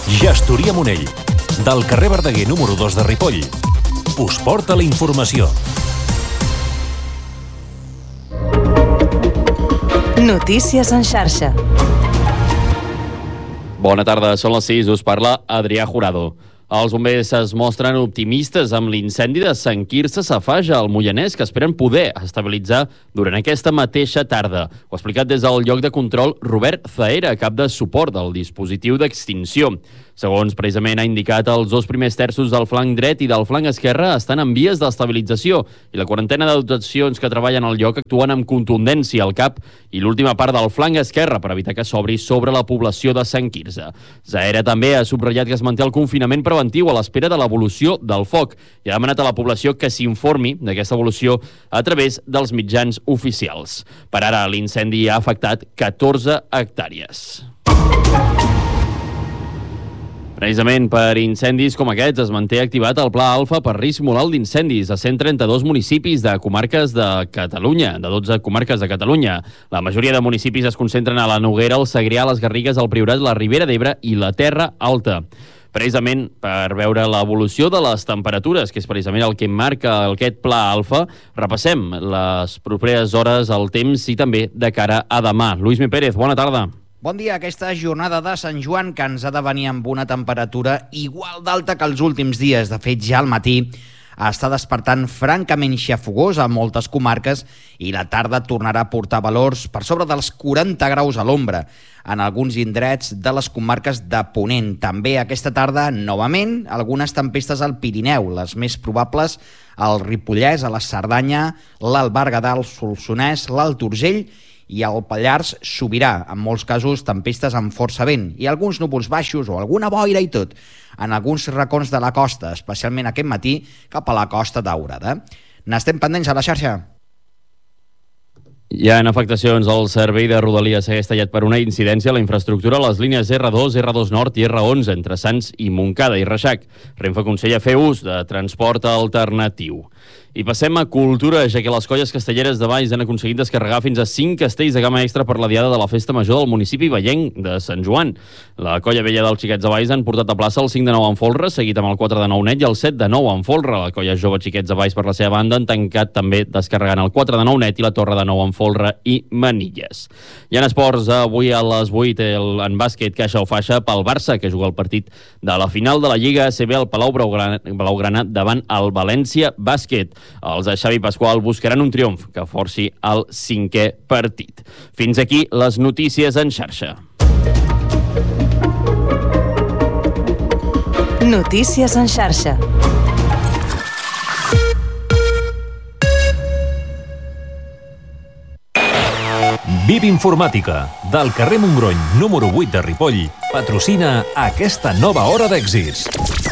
Gestoria Monell, del carrer Verdaguer número 2 de Ripoll, us porta la informació. Notícies en xarxa. Bona tarda, són les 6, us parla Adrià Jurado. Els bombers es mostren optimistes amb l'incendi de Sant Quirze Safaja al Moianès, que esperen poder estabilitzar durant aquesta mateixa tarda. Ho ha explicat des del lloc de control Robert Zaera, cap de suport del dispositiu d'extinció. Segons precisament ha indicat, els 2 primers terços del flanc dret i del flanc esquerre estan en vies d'estabilització i la quarantena de dotacions que treballen al lloc actuen amb contundència al cap i l'última part del flanc esquerre per evitar que s'obri sobre la població de Sant Quirze. Zaera també ha subratllat que es manté el confinament preventiu a l'espera de l'evolució del foc i ha demanat a la població que s'informi d'aquesta evolució a través dels mitjans oficials. Per ara, l'incendi ha afectat 14 hectàrees. Precisament per incendis com aquests es manté activat el Pla Alfa per risc molt d'incendis a 132 municipis de comarques de Catalunya, de 12 comarques de Catalunya. La majoria de municipis es concentren a la Noguera, el Segrià, les Garrigues, el Priorat, la Ribera d'Ebre i la Terra Alta. Precisament per veure l'evolució de les temperatures, que és precisament el que marca aquest Pla Alfa, repassem les properes hores, el temps i també de cara a demà. Lluís Pérez, bona tarda. Bon dia. Aquesta jornada de Sant Joan que ens ha de venir amb una temperatura igual d'alta que els últims dies. De fet, ja al matí està despertant francament xafogós a moltes comarques i la tarda tornarà a portar valors per sobre dels 40 graus a l'ombra en alguns indrets de les comarques de Ponent. També aquesta tarda, novament, algunes tempestes al Pirineu, les més probables al Ripollès, a la Cerdanya, l'Alt Berguedà, el Solsonès, l'Alt Urgell i el Pallars Sobirà, en molts casos tempestes amb força vent i alguns núvols baixos o alguna boira i tot en alguns racons de la costa, especialment aquest matí cap a la Costa Daurada. N'estem pendents a la xarxa. Hi ha afectacions. El servei de Rodalies segueix tallat per una incidència a la infraestructura a les línies R2, R2 Nord i R11 entre Sants i Montcada i Reixac. Renfe aconsella fer ús de transport alternatiu. I passem a cultura, ja que les colles castelleres de Valls han aconseguit descarregar fins a 5 castells de gamma extra per la diada de la festa major del municipi vallenc de Sant Joan. La colla vella dels Xiquets de Valls han portat a plaça el 5 de 9 en folre, seguit amb el 4 de 9 net i el 7 de 9 en folre. La colla jove Xiquets de Valls, per la seva banda, han tancat també descarregant el 4 de 9 net i la torre de 9 en folre i manilles. I en esports, avui a les 8 en bàsquet, caixa o faixa pel Barça, que juga el partit de la final de la Lliga ACB al Palau Blaugrana davant el València Bàsquet. Els de Xavi Pasqual buscaran un triomf que forci el 5è partit. Fins aquí les notícies en xarxa. Notícies en xarxa. VIP Informàtica, del carrer Montgrony número 8 de Ripoll, patrocina aquesta nova hora d'èxits.